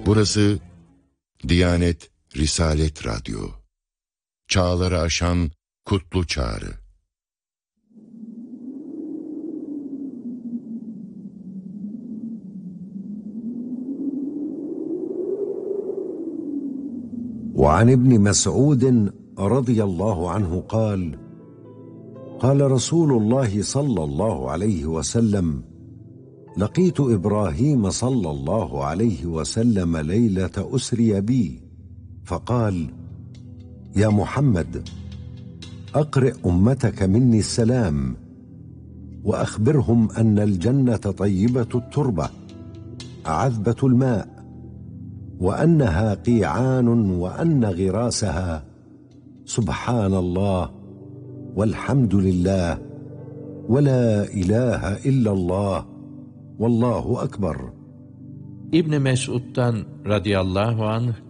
Burası Diyanet Risalet Radyo. Çağları aşan kutlu çağrı. وعن ابن مسعود رضي الله عنه قال: قال رسول الله صلى الله عليه وسلم: لقيت إبراهيم صلى الله عليه وسلم ليلة أسري بي فقال: يا محمد، أقرئ أمتك مني السلام، وأخبرهم أن الجنة طيبة التربة عذبة الماء، وأنها قيعان، وأن غراسها سبحان الله والحمد لله ولا إله إلا الله والله أكبر. İbn Mesud'dan radıyallahu anh